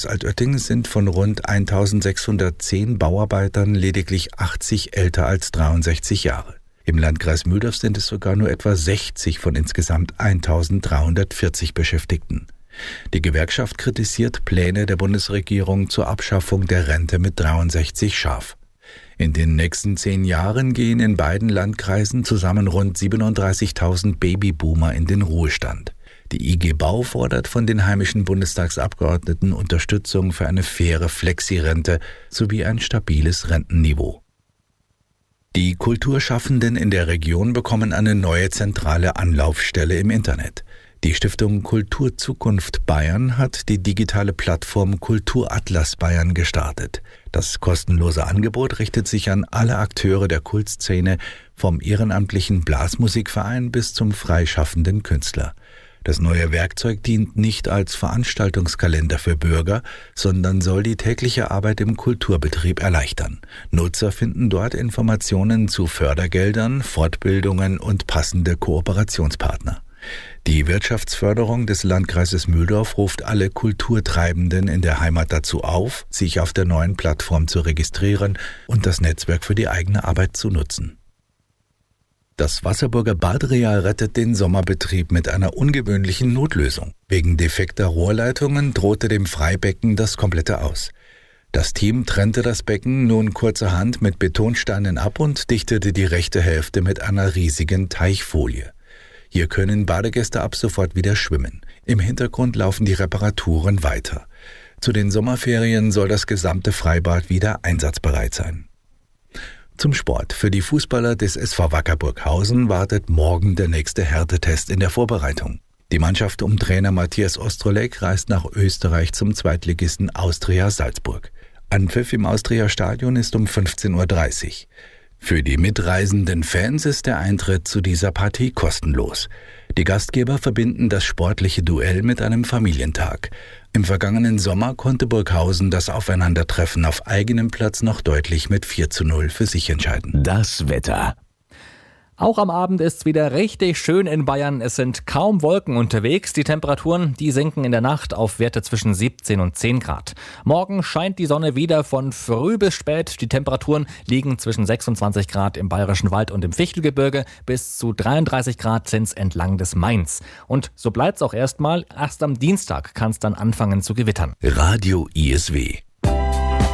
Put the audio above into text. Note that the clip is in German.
Altötting sind von rund 1610 Bauarbeitern lediglich 80 älter als 63 Jahre. Im Landkreis Mühldorf sind es sogar nur etwa 60 von insgesamt 1340 Beschäftigten. Die Gewerkschaft kritisiert Pläne der Bundesregierung zur Abschaffung der Rente mit 63 scharf. In den nächsten 10 Jahren gehen in beiden Landkreisen zusammen rund 37.000 Babyboomer in den Ruhestand. Die IG Bau fordert von den heimischen Bundestagsabgeordneten Unterstützung für eine faire Flexi-Rente sowie ein stabiles Rentenniveau. Die Kulturschaffenden in der Region bekommen eine neue zentrale Anlaufstelle im Internet. Die Stiftung Kulturzukunft Bayern hat die digitale Plattform Kulturatlas Bayern gestartet. Das kostenlose Angebot richtet sich an alle Akteure der Kultszene, vom ehrenamtlichen Blasmusikverein bis zum freischaffenden Künstler. Das neue Werkzeug dient nicht als Veranstaltungskalender für Bürger, sondern soll die tägliche Arbeit im Kulturbetrieb erleichtern. Nutzer finden dort Informationen zu Fördergeldern, Fortbildungen und passende Kooperationspartner. Die Wirtschaftsförderung des Landkreises Mühldorf ruft alle Kulturtreibenden in der Heimat dazu auf, sich auf der neuen Plattform zu registrieren und das Netzwerk für die eigene Arbeit zu nutzen. Das Wasserburger Badreal rettet den Sommerbetrieb mit einer ungewöhnlichen Notlösung. Wegen defekter Rohrleitungen drohte dem Freibecken das komplette Aus. Das Team trennte das Becken nun kurzerhand mit Betonsteinen ab und dichtete die rechte Hälfte mit einer riesigen Teichfolie. Hier können Badegäste ab sofort wieder schwimmen. Im Hintergrund laufen die Reparaturen weiter. Zu den Sommerferien soll das gesamte Freibad wieder einsatzbereit sein. Zum Sport. Für die Fußballer des SV Wacker Burghausen wartet morgen der nächste Härtetest in der Vorbereitung. Die Mannschaft um Trainer Matthias Ostrolek reist nach Österreich zum Zweitligisten Austria Salzburg. Anpfiff im Austria-Stadion ist um 15:30 Uhr. Für die mitreisenden Fans ist der Eintritt zu dieser Partie kostenlos. Die Gastgeber verbinden das sportliche Duell mit einem Familientag. Im vergangenen Sommer konnte Burghausen das Aufeinandertreffen auf eigenem Platz noch deutlich mit 4:0 für sich entscheiden. Das Wetter. Auch am Abend ist es wieder richtig schön in Bayern. Es sind kaum Wolken unterwegs. Die Temperaturen, die sinken in der Nacht auf Werte zwischen 17 und 10 Grad. Morgen scheint die Sonne wieder von früh bis spät. Die Temperaturen liegen zwischen 26 Grad im Bayerischen Wald und im Fichtelgebirge bis zu 33 Grad sind es entlang des Mains. Und so bleibt es auch erstmal. Erst am Dienstag kann es dann anfangen zu gewittern. Radio ISW.